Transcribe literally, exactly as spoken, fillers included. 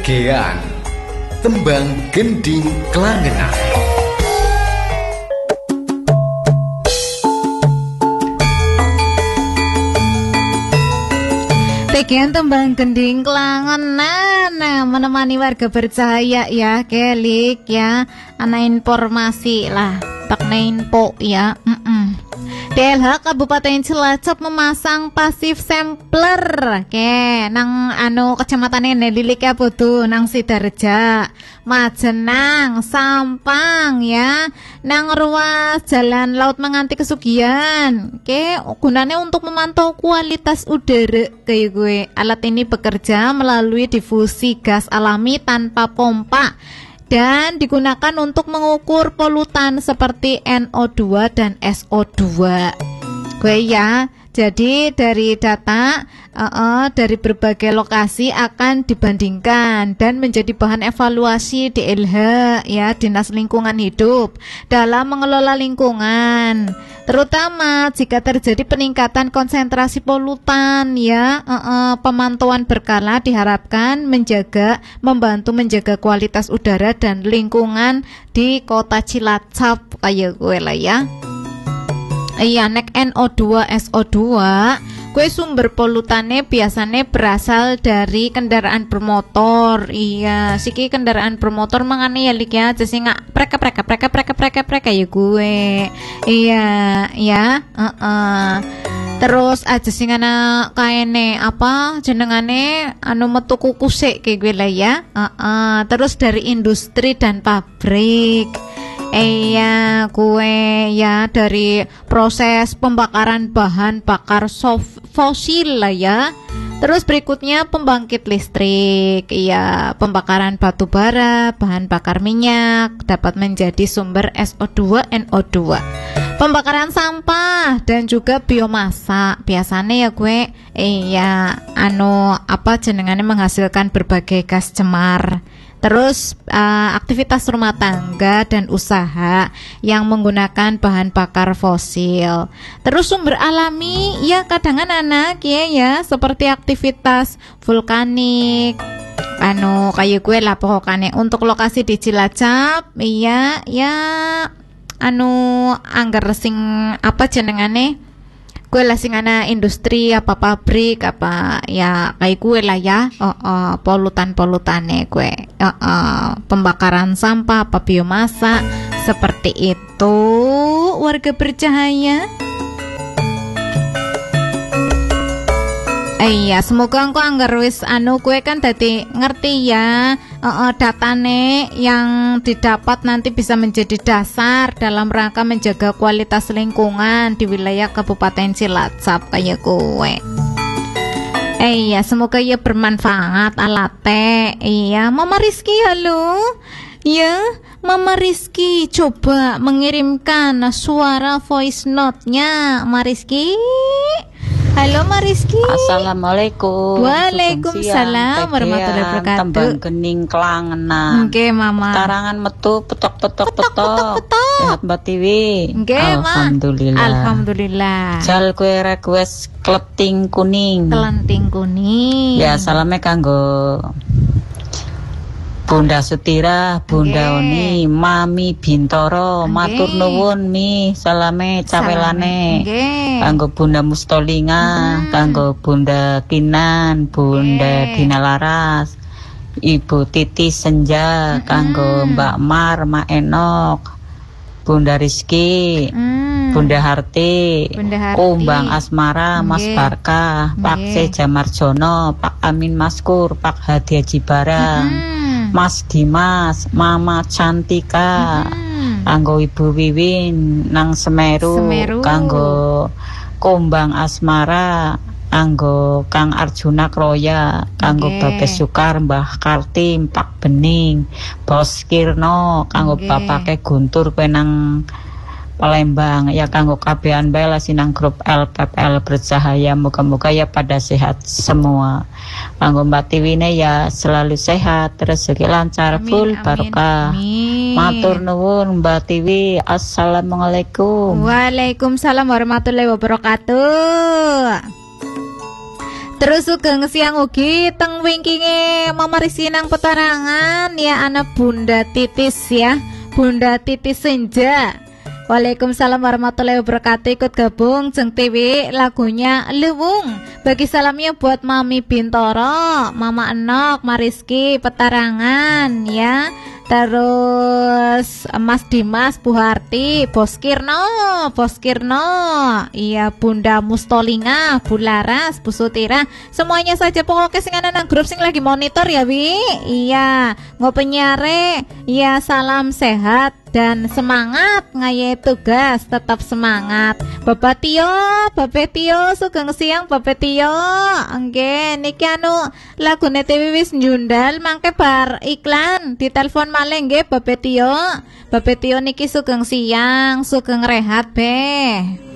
Gean Tembang Gending Klangenan. Tegian Tembang Gending Klangenan, nah, menemani warga bercahaya ya, kelik ya, ana informasi lah, tak info ya. Mm -mm. D L H Kabupaten Cilacap memasang pasif sampler ke nang anu kecamatan Nelilik ya putu nang Sidarja, Majenang, Sampang ya, nang ruas jalan laut menganti Kesugihan. Ke gunanya untuk memantau kualitas udara kayak gue. Alat ini bekerja melalui difusi gas alami tanpa pompa dan digunakan untuk mengukur polutan seperti N O dua dan S O dua. Gue ya, jadi dari data uh, uh, dari berbagai lokasi akan dibandingkan dan menjadi bahan evaluasi D L H ya, Dinas Lingkungan Hidup dalam mengelola lingkungan, terutama jika terjadi peningkatan konsentrasi polutan ya. Uh, uh, pemantauan berkala diharapkan menjaga membantu menjaga kualitas udara dan lingkungan di Kota Cilacap kayak gue lah ya. Iya, nek N O dua S O dua kue sumber polutannya biasanya berasal dari kendaraan bermotor. Iya, siki kendaraan bermotor mangane ya lik ya, jadi nggak preka preka preka preka preka preka ya gue. Iya, ya, uh -uh. Terus aja sing ana kaene apa jenengane anu metu kukusik kayak gue lah ya. Uh -uh. Terus dari industri dan pabrik. Iya, kue ya dari proses pembakaran bahan bakar sof- fosil lah ya. Terus berikutnya pembangkit listrik. Iya, pembakaran batu bara, bahan bakar minyak dapat menjadi sumber S O dua N O dua. Pembakaran sampah dan juga biomasa. Biasanya ya gue iya anu apa jenengannya menghasilkan berbagai gas cemar. Terus uh, aktivitas rumah tangga dan usaha yang menggunakan bahan bakar fosil. Terus sumber alami ya kadangan anak ya ya seperti aktivitas vulkanik. Anu kayak gue lah pokoknya. Untuk lokasi di Cilacap iya ya anu anggar sing apa jenengane? Kue lah sing ana industri apa pabrik apa ya kayak kue lah ya. Oh, oh, polutan-polutane kue. Oh, oh, pembakaran sampah apa biomasa seperti itu warga bercahaya. Eh, iya, semoga engko anggar wis anu kue kan dadi ngerti ya. Uh, uh, datane yang didapat nanti bisa menjadi dasar dalam rangka menjaga kualitas lingkungan di wilayah Kabupaten Cilacap kayak kue. Eh, iya, semoga ya bermanfaat alate. Iya, Mama Rizky halo. Ya, Mama Rizky coba mengirimkan suara voice note-nya, Mama Rizky. Halo Mariski. Assalamualaikum. Waalaikumsalam warahmatullahi wabarakatuh. Tembang Gending Klangenan. Nggih, Mama. Karangan metu petok-petok petok. Sehat Mbak Tiwi. Nggih, Ma. Alhamdulillah. Alhamdulillah. Jal kue request kleting kuning. Kelenting kuning. Ya, salame kanggo Bunda Sutira, Bunda Okay. Oni, Mami Bintoro, Okay. matur nuwun mi, salame cawelane. Okay. Kanggo Bunda Mustolinga, Hmm. kanggo Bunda Kinan, Bunda Okay. Dina Laras, Ibu Titi Senja, Hmm. kanggo Mbak Mar, Mak Enok, Bunda Rizky, Hmm. Bunda Harti, Bunda Harti. Kumbang Asmara, Mas Nggih. Barkah, Pak Nggih. Seja Marjono, Pak Amin Maskur, Pak Hadi Haji Barang, Hmm. Mas Dimas, Mama Cantika, Hmm. kanggo Ibu Wiwin nang Semeru, Semeru. kanggo Kumbang Asmara, kanggo Kang Arjuna Kroya, kanggo Nggih. Babes Sukar, Mbah Kartim, Pak Bening, Bos Kirno, kanggo Nggih. Bapake Guntur kowe nang Palembang ya, kanggo kabehan bae lah sinang grup L P P L Bercahaya, moga-moga ya pada sehat semua. Kanggo Mbak Tiwine ya selalu sehat, rezeki lancar, Amin, full amin, barokah. amin. Matur nuwun Mbak Tiwi. Assalamualaikum. Waalaikumsalam warahmatullahi wabarakatuh. Terus sugeng siang ugi teng wingkinge mamarisinang petarangan ya anak Bunda Titis ya. Bunda Titis Senja. Waalaikumsalam warahmatullahi wabarakatuh. Ikut gabung jeng T V lagunya Lewung. Bagi salamnya buat Mami Bintoro, Mama Enok, Mariski Petarangan ya. Terus Mas Dimas, Bu Harti, Bos Kirno, Bos Kirno, iya Bunda Mustolinga, Bu Laras, Bu Sutira, semuanya saja pokoknya sing ana nang grup sing lagi monitor ya Wi. Iya, ngopenyare, iya salam sehat dan semangat ngaye tugas, tetap semangat. Bapak Tio, Bapak Tio, sugeng siang Bapak Tio. Nggih, niki anu lagune T V wis njundal mangke bar iklan ditelepon malih nggih Bapak Tio. Bapak Tio niki sugeng siang, sugeng rehat be.